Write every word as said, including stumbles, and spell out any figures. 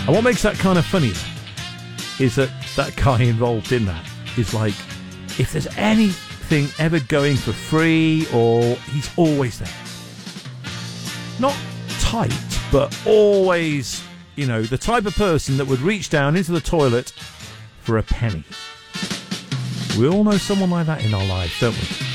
And what makes that kind of funny is that that guy involved in that is like, if there's anything ever going for free, or he's always there. Not tight, but always, you know, the type of person that would reach down into the toilet for a penny. We all know someone like that in our lives, don't we?